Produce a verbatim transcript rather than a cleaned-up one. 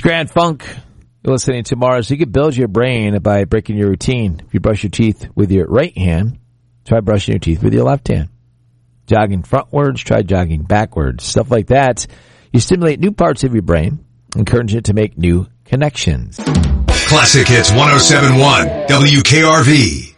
Grand Funk. You're listening to Mars. You can build your brain by breaking your routine. If you brush your teeth with your right hand, try brushing your teeth with your left hand. Jogging frontwards, try jogging backwards. Stuff like that. You stimulate new parts of your brain, encourage it to make new connections. Classic Hits one oh seven point one, W K R V.